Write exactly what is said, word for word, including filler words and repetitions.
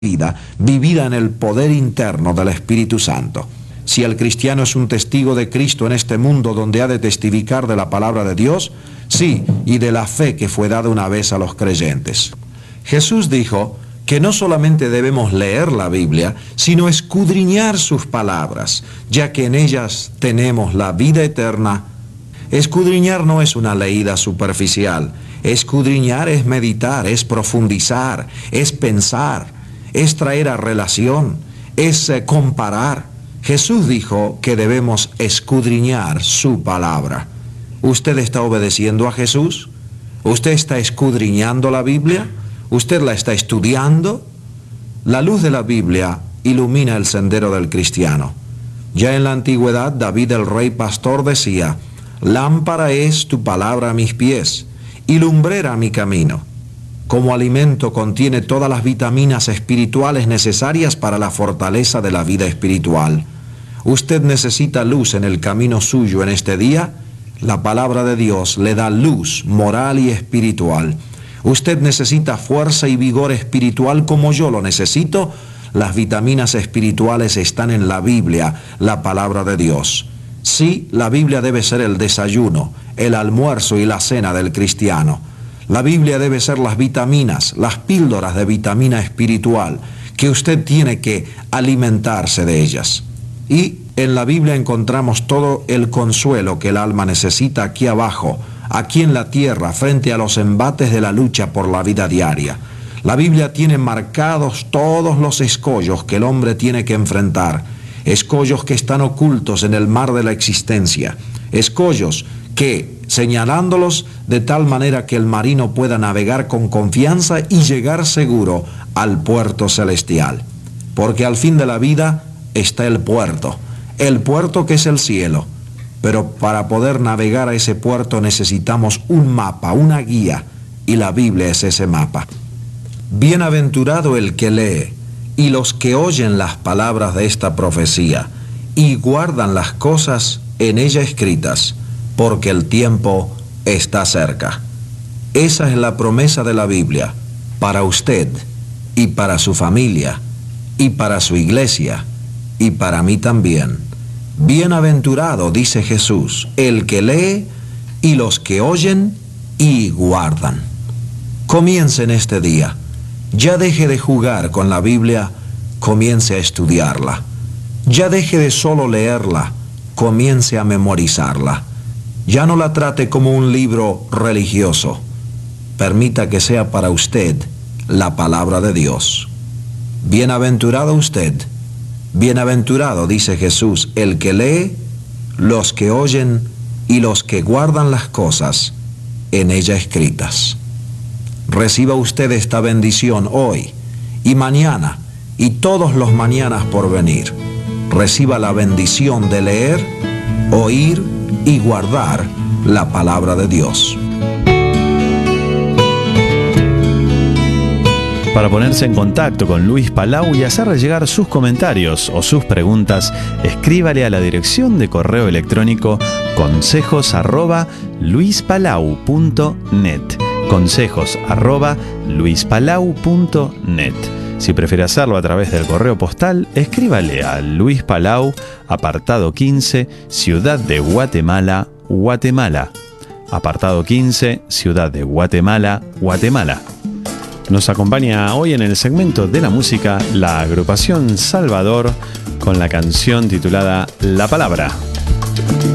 vida vivida en el poder interno del Espíritu Santo. Si el cristiano es un testigo de Cristo en este mundo donde ha de testificar de la palabra de Dios, sí, y de la fe que fue dada una vez a los creyentes. Jesús dijo que no solamente debemos leer la Biblia, sino escudriñar sus palabras, ya que en ellas tenemos la vida eterna. Escudriñar no es una leída superficial. Escudriñar es meditar, es profundizar, es pensar, es traer a relación, es eh, comparar. Jesús dijo que debemos escudriñar su palabra. ¿Usted está obedeciendo a Jesús? ¿Usted está escudriñando la Biblia? ¿Usted la está estudiando? La luz de la Biblia ilumina el sendero del cristiano. Ya en la antigüedad, David el rey pastor decía: lámpara es tu palabra a mis pies y lumbrera mi camino. Como alimento contiene todas las vitaminas espirituales necesarias para la fortaleza de la vida espiritual. ¿Usted necesita luz en el camino suyo en este día? La palabra de Dios le da luz moral y espiritual. ¿Usted necesita fuerza y vigor espiritual como yo lo necesito? Las vitaminas espirituales están en la Biblia, la palabra de Dios. Sí, la Biblia debe ser el desayuno, el almuerzo y la cena del cristiano. La Biblia debe ser las vitaminas, las píldoras de vitamina espiritual, que usted tiene que alimentarse de ellas. Y en la Biblia encontramos todo el consuelo que el alma necesita aquí abajo, aquí en la tierra, frente a los embates de la lucha por la vida diaria. La Biblia tiene marcados todos los escollos que el hombre tiene que enfrentar, escollos que están ocultos en el mar de la existencia, escollos que, señalándolos de tal manera que el marino pueda navegar con confianza y llegar seguro al puerto celestial. Porque al fin de la vida está el puerto, el puerto que es el cielo. Pero para poder navegar a ese puerto necesitamos un mapa, una guía, y la Biblia es ese mapa. Bienaventurado el que lee y los que oyen las palabras de esta profecía y guardan las cosas en ella escritas, porque el tiempo está cerca. Esa es la promesa de la Biblia para usted y para su familia y para su iglesia y para mí también. Bienaventurado, dice Jesús, el que lee y los que oyen y guardan. Comience en este día. Ya deje de jugar con la Biblia, comience a estudiarla. Ya deje de solo leerla, comience a memorizarla. Ya no la trate como un libro religioso. Permita que sea para usted la palabra de Dios. Bienaventurado usted, bienaventurado, dice Jesús, el que lee, los que oyen y los que guardan las cosas en ella escritas. Reciba usted esta bendición hoy y mañana y todos los mañanas por venir. Reciba la bendición de leer, oír y guardar la palabra de Dios. Para ponerse en contacto con Luis Palau y hacerle llegar sus comentarios o sus preguntas, escríbale a la dirección de correo electrónico consejos arroba luispalau punto net. consejos arroba luispalau punto net. Si prefiere hacerlo a través del correo postal, escríbale a Luis Palau, apartado quince, Ciudad de Guatemala, Guatemala. Apartado quince, Ciudad de Guatemala, Guatemala. Nos acompaña hoy en el segmento de la música la agrupación Salvador con la canción titulada La Palabra.